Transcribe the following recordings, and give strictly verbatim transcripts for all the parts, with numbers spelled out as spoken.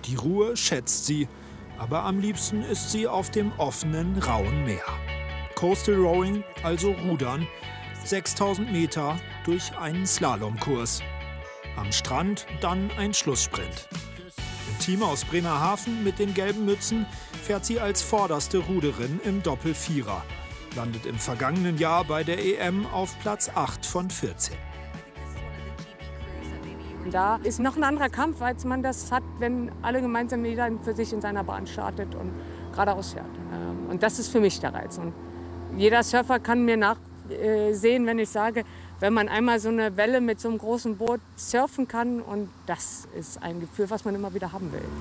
Die Ruhe schätzt sie, aber am liebsten ist sie auf dem offenen, rauen Meer. Coastal Rowing, also Rudern, sechstausend Meter durch einen Slalomkurs. Am Strand dann ein Schlusssprint. Im Team aus Bremerhaven mit den gelben Mützen fährt sie als vorderste Ruderin im Doppelvierer. Landet im vergangenen Jahr bei der E M auf Platz acht von vierzehn. Da ist noch ein anderer Kampf, als man das hat, wenn alle gemeinsam jeder für sich in seiner Bahn startet und geradeaus fährt. Und das ist für mich der Reiz. Und jeder Surfer kann mir nachsehen, wenn ich sage, wenn man einmal so eine Welle mit so einem großen Boot surfen kann. Und das ist ein Gefühl, was man immer wieder haben will.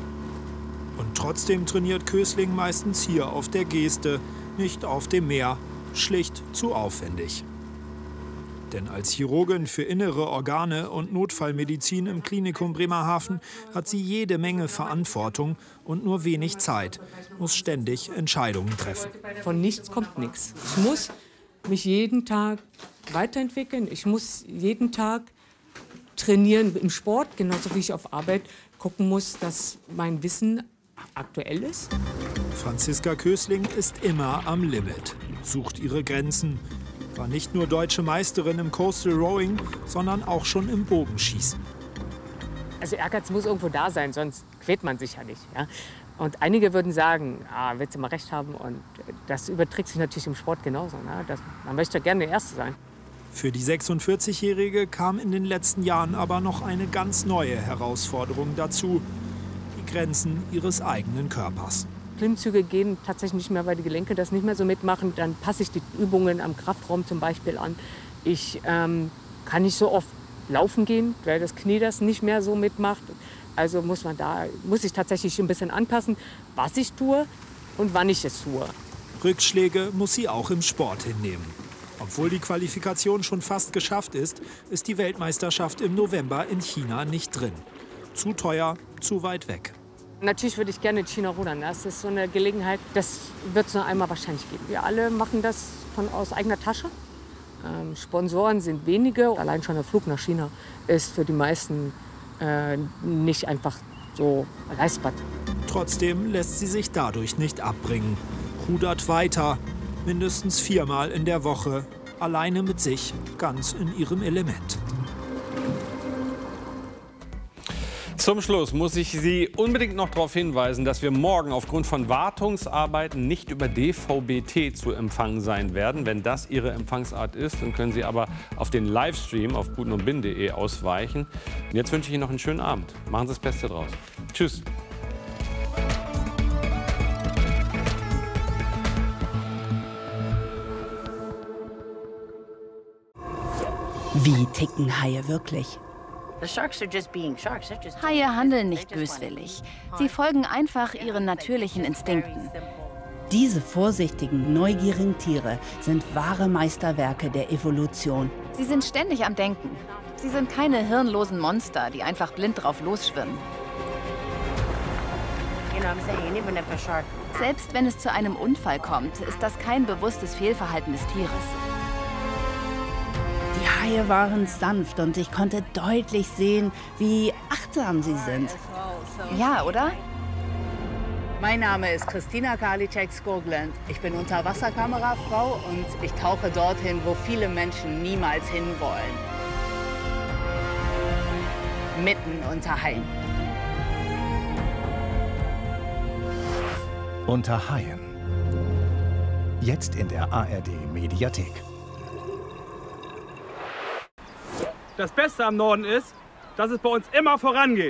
Und trotzdem trainiert Kösling meistens hier auf der Geste, nicht auf dem Meer. Schlicht zu aufwendig. Denn als Chirurgin für innere Organe und Notfallmedizin im Klinikum Bremerhaven hat sie jede Menge Verantwortung und nur wenig Zeit, muss ständig Entscheidungen treffen. Von nichts kommt nichts. Ich muss mich jeden Tag weiterentwickeln. Ich muss jeden Tag trainieren im Sport, genauso wie ich auf Arbeit gucken muss, dass mein Wissen aktuell ist. Franziska Kösling ist immer am Limit, sucht ihre Grenzen. War nicht nur deutsche Meisterin im Coastal Rowing, sondern auch schon im Bogenschießen. Also Ehrgeiz muss irgendwo da sein, sonst quält man sich ja nicht. Ja? Und einige würden sagen, ah, willst du mal recht haben? Und das überträgt sich natürlich im Sport genauso. Ne? Das, man möchte gerne der Erste sein. Für die sechsundvierzigjährige kam in den letzten Jahren aber noch eine ganz neue Herausforderung dazu. Die Grenzen ihres eigenen Körpers. Klimmzüge gehen tatsächlich nicht mehr, weil die Gelenke das nicht mehr so mitmachen. Dann passe ich die Übungen am Kraftraum zum Beispiel an. Ich ähm, kann nicht so oft laufen gehen, weil das Knie das nicht mehr so mitmacht. Also muss man da muss ich tatsächlich ein bisschen anpassen, was ich tue und wann ich es tue. Rückschläge muss sie auch im Sport hinnehmen. Obwohl die Qualifikation schon fast geschafft ist, ist die Weltmeisterschaft im November in China nicht drin. Zu teuer, zu weit weg. Natürlich würde ich gerne in China rudern. Das ist so eine Gelegenheit, das wird es nur einmal wahrscheinlich geben. Wir alle machen das von, aus eigener Tasche. Ähm, Sponsoren sind wenige. Allein schon der Flug nach China ist für die meisten äh, nicht einfach so leistbar. Trotzdem lässt sie sich dadurch nicht abbringen. Rudert weiter, mindestens viermal in der Woche, alleine mit sich, ganz in ihrem Element. Zum Schluss muss ich Sie unbedingt noch darauf hinweisen, dass wir morgen aufgrund von Wartungsarbeiten nicht über D V B T zu empfangen sein werden. Wenn das Ihre Empfangsart ist, dann können Sie aber auf den Livestream auf buten und bin punkt de ausweichen. Und jetzt wünsche ich Ihnen noch einen schönen Abend. Machen Sie das Beste draus. Tschüss. Wie ticken Haie wirklich? Haie handeln nicht böswillig. Sie folgen einfach ihren natürlichen Instinkten. Diese vorsichtigen, neugierigen Tiere sind wahre Meisterwerke der Evolution. Sie sind ständig am Denken. Sie sind keine hirnlosen Monster, die einfach blind drauf losschwimmen. Selbst wenn es zu einem Unfall kommt, ist das kein bewusstes Fehlverhalten des Tieres. Die Haie waren sanft und ich konnte deutlich sehen, wie achtsam sie sind. Ja, oder? Mein Name ist Christina Karliczek-Skoglund. Ich bin Unterwasserkamerafrau und ich tauche dorthin, wo viele Menschen niemals hinwollen. Mitten unter Haien. Unter Haien. Jetzt in der A R D-Mediathek. Das Beste am Norden ist, dass es bei uns immer vorangeht.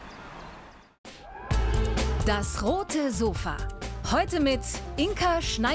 Das rote Sofa. Heute mit Inka Schneider.